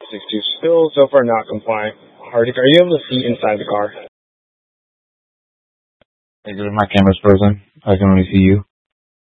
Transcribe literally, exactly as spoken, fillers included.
six two. Still so far not compliant. Hardik, are you able to see inside the car? Hey, good. My camera's frozen. I can only see you.